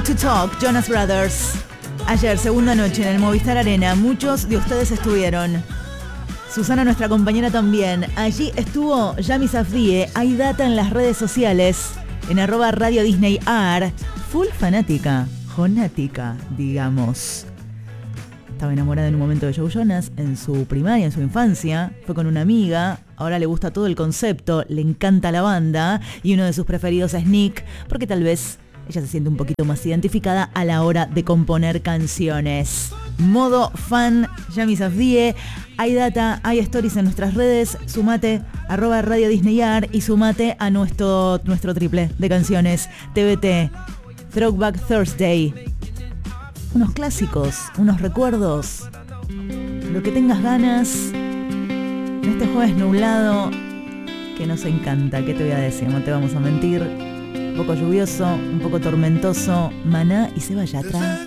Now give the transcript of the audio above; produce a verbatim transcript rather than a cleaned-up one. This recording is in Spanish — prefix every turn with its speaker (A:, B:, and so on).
A: to Talk, Jonas Brothers. Ayer, segunda noche en el Movistar Arena, muchos de ustedes estuvieron. Susana, nuestra compañera, también. Allí estuvo Yami Safdie. Hay data en las redes sociales, en arroba Radio Disney Ar. Full fanática, jonática, digamos. Estaba enamorada en un momento de Joe Jonas, en su primaria, en su infancia. Fue con una amiga, ahora le gusta todo el concepto, le encanta la banda. Y uno de sus preferidos es Nick, porque tal vez ella se siente un poquito más identificada a la hora de componer canciones. Modo fan, Yami Safdie. Hay data, hay stories en nuestras redes. Sumate, arroba Radio Disneyar, y sumate a nuestro, nuestro triple de canciones. T B T, Throwback Thursday. Unos clásicos, unos recuerdos. Lo que tengas ganas. En este jueves nublado, que nos encanta, ¿qué te voy a decir? No te vamos a mentir. Un poco lluvioso, un poco tormentoso. Maná y Seba Yatra.